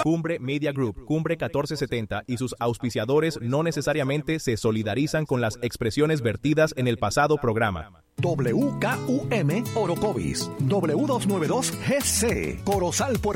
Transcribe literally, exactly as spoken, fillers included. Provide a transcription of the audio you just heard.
Cumbre Media Group, Cumbre catorce setenta y sus auspiciadores no necesariamente se solidarizan con las expresiones vertidas en el pasado programa. W K U M Orocovis, W doscientos noventa y dos G C, Corozal, Puerto